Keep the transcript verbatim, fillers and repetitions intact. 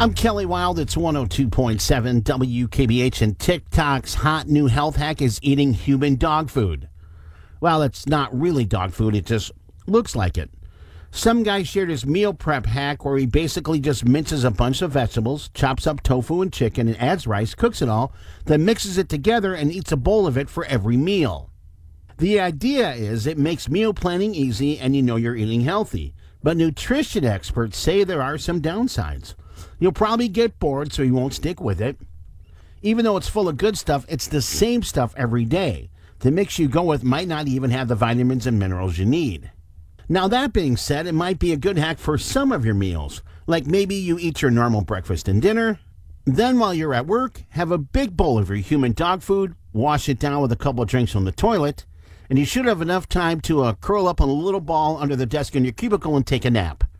I'm Kelly Wild. It's one oh two point seven W K B H, and TikTok's hot new health hack is eating human dog food. Well, it's not really dog food. It just looks like it. Some guy shared his meal prep hack where he basically just minces a bunch of vegetables, chops up tofu and chicken, and adds rice, cooks it all, then mixes it together and eats a bowl of it for every meal. The idea is it makes meal planning easy and you know you're eating healthy. But nutrition experts say there are some downsides. You'll probably get bored, so you won't stick with it. Even though it's full of good stuff, it's the same stuff every day. The mix you go with might not even have the vitamins and minerals you need. Now, that being said, it might be a good hack for some of your meals. Like maybe you eat your normal breakfast and dinner. Then while you're at work, have a big bowl of your human dog food, wash it down with a couple of drinks from the toilet, and you should have enough time to uh, curl up on a little ball under the desk in your cubicle and take a nap.